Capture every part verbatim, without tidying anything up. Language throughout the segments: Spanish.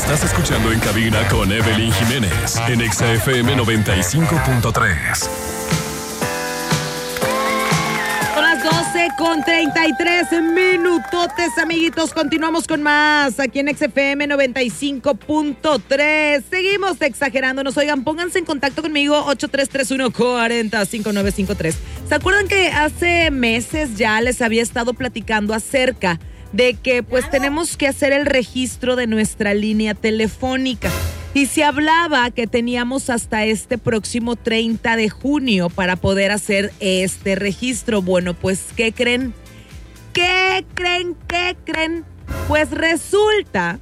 Estás escuchando En Cabina con Evelyn Jiménez en Exa F M noventa y cinco punto tres. Son las doce con treinta y tres minutotes, amiguitos. Continuamos con más aquí en Exa F M noventa y cinco punto tres. Seguimos exagerándonos. Oigan, pónganse en contacto conmigo ocho tres tres uno, cuatro cero, cinco nueve cinco tres. ¿Se acuerdan que hace meses ya les había estado platicando acerca de que pues tenemos que hacer el registro de nuestra línea telefónica? Y se hablaba que teníamos hasta este próximo treinta de junio para poder hacer este registro. Bueno, pues, ¿qué creen? ¿Qué creen? ¿Qué creen? Pues resulta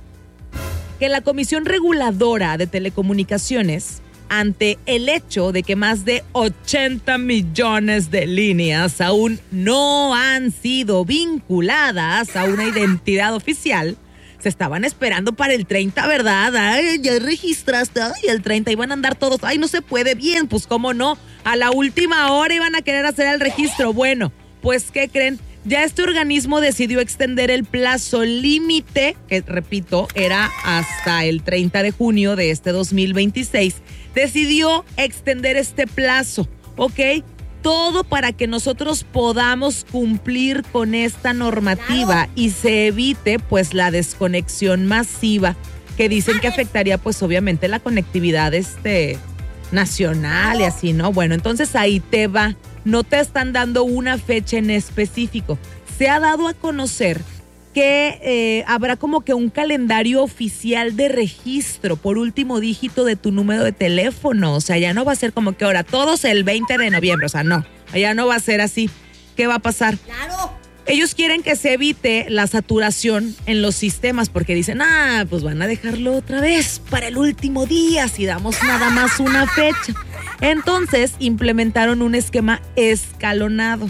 que la Comisión Reguladora de Telecomunicaciones, ante el hecho de que más de ochenta millones de líneas aún no han sido vinculadas a una identidad oficial, se estaban esperando para el treinta, ¿verdad? Ay, ya registraste, ay, el treinta iban a andar todos, ay, no se puede bien, pues cómo no, a la última hora iban a querer hacer el registro. Bueno, pues, ¿qué creen? Ya este organismo decidió extender el plazo límite, que repito, era hasta el treinta de junio de este dos mil veintiséis, decidió extender este plazo, ¿ok? Todo para que nosotros podamos cumplir con esta normativa y se evite pues la desconexión masiva que dicen que afectaría pues obviamente la conectividad este, nacional y así, ¿no? Bueno, entonces ahí te va. No te están dando una fecha en específico. Se ha dado a conocer que eh, habrá como que un calendario oficial de registro por último dígito de tu número de teléfono. O sea, ya no va a ser como que ahora todos el veinte de noviembre. O sea, no, ya no va a ser así. ¿Qué va a pasar? ¡Claro! Ellos quieren que se evite la saturación en los sistemas porque dicen, ah, pues van a dejarlo otra vez para el último día si damos nada más una fecha. Entonces implementaron un esquema escalonado.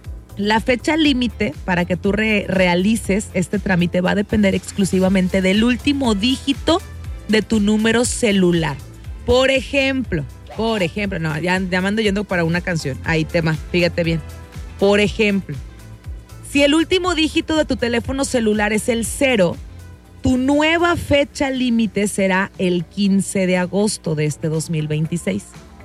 La fecha límite para que tú re- realices este trámite va a depender exclusivamente del último dígito de tu número celular. Por ejemplo, por ejemplo, no, ya, ya me ando yendo para una canción. Ahí tema, fíjate bien. Por ejemplo, si el último dígito de tu teléfono celular es el cero, tu nueva fecha límite será el quince de agosto de este dos mil veintiséis.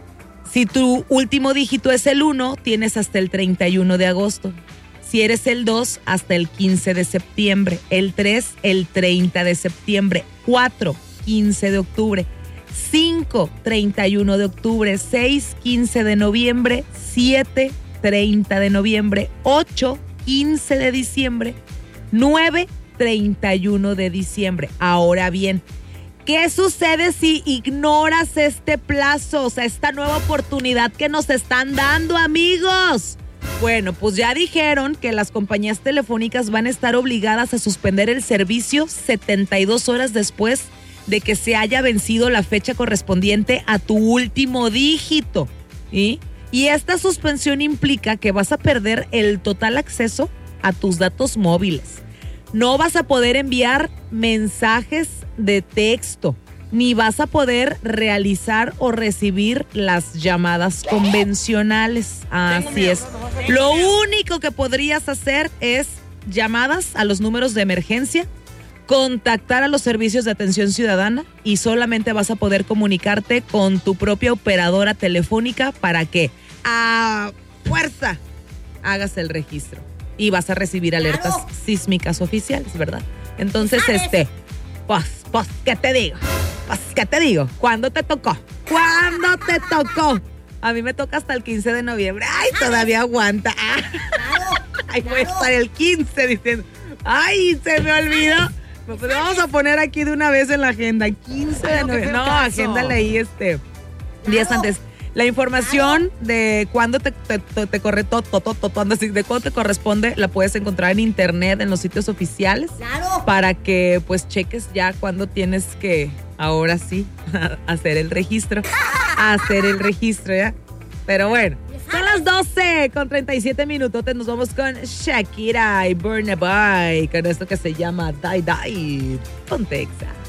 Si tu último dígito es el uno, tienes hasta el treinta y uno de agosto. Si eres el dos, hasta el quince de septiembre. El tres, el treinta de septiembre. cuatro, quince de octubre. cinco, treinta y uno de octubre. seis, quince de noviembre. siete, treinta de noviembre. ocho, quince de diciembre. nueve, treinta y uno de diciembre. Ahora bien, ¿qué sucede si ignoras este plazo? O sea, esta nueva oportunidad que nos están dando, amigos. Bueno, pues ya dijeron que las compañías telefónicas van a estar obligadas a suspender el servicio setenta y dos horas después de que se haya vencido la fecha correspondiente a tu último dígito. ¿Sí? Y esta suspensión implica que vas a perder el total acceso a tus datos móviles. No vas a poder enviar mensajes de texto, ni vas a poder realizar o recibir las llamadas convencionales. Así es. Lo único que podrías hacer es llamadas a los números de emergencia, contactar a los servicios de atención ciudadana y solamente vas a poder comunicarte con tu propia operadora telefónica para que a fuerza hagas el registro. Y vas a recibir alertas claro. sísmicas oficiales, ¿verdad? Entonces, este, pues, pues, ¿qué te digo? Pues, ¿qué te digo? ¿Cuándo te tocó? ¿Cuándo te tocó? A mí me toca hasta el quince de noviembre. ¡Ay, todavía aguanta! Claro, ¡Ay, voy a estar el quince diciendo! ¡Ay, se me olvidó! Pues vamos a poner aquí de una vez en la agenda. quince de noviembre. No, agéndale ahí este, días antes. La información de cuándo te, te, te, te corre todo, todo, todo, de cuándo te corresponde, la puedes encontrar en internet, en los sitios oficiales. Claro. Para que pues cheques ya cuándo tienes que, ahora sí, hacer el registro. Hacer el registro, ¿ya? Pero bueno, son las doce con treinta y siete minutos. Nos vamos con Shakira y Burna Boy, con esto que se llama Die Die. Ponte Exa.